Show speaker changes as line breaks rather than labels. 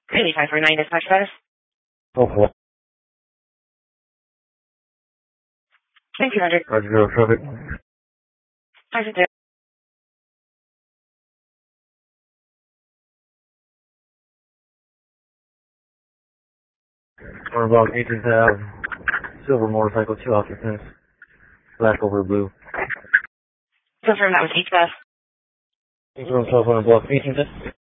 Really 549 dispatch status.
Oh, cool.
Thank you, Roger.
Roger, zero traffic.
Roger, zero.
We're about 18th Ave. Silver motorcycle, 2 occupants. Black over blue.
Confirm that was 8 bus.
Confirm 1200 block 18th.